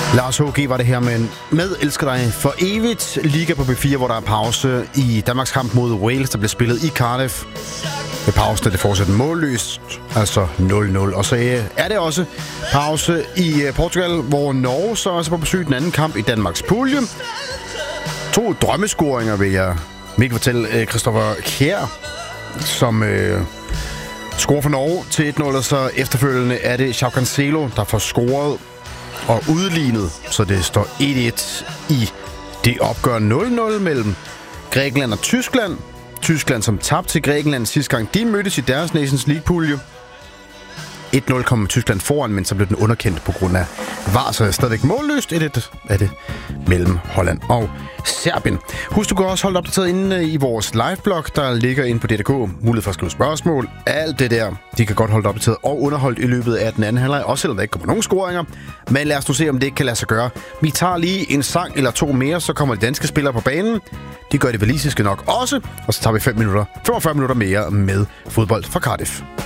Lars H.G. var det her med Elsker dig for evigt. Liga på B4, hvor der er pause i Danmarks kamp mod Wales, der bliver spillet i Cardiff. Ved pausen er det fortsat målløst, altså 0-0. Og så er det også pause i Portugal, hvor Norge så også på besøg den anden kamp i Danmarks pulje. 2 drømmescoringer vil jeg ikke fortælle. Christopher Kjær, som scorer for Norge til 1-0, og så efterfølgende er det João Cancelo, der får scoret og udlignet, så det står 1-1 i det opgør 0-0 mellem Grækenland og Tyskland. Tyskland, som tabte til Grækenland sidste gang de mødtes i deres Nations League-pulje. 1-0 kom Tyskland foran, men så blev den underkendt på grund af VAR, så stadigvæk målløst. 1-1 er det mellem Holland og Serbien. Husk, du kan også holde opdateret inde i vores liveblog, der ligger inde på DDK. Mulighed for at skrive spørgsmål. Alt det der, de kan godt holde opdateret og underholdt i løbet af den anden halvleg, også selvom der ikke kommer nogen scoringer. Men lad os nu se, om det ikke kan lade sig gøre. Vi tager lige en sang eller 2 mere, så kommer de danske spillere på banen. De gør det walisiske nok også, og så tager vi 45 minutter mere med fodbold fra Cardiff.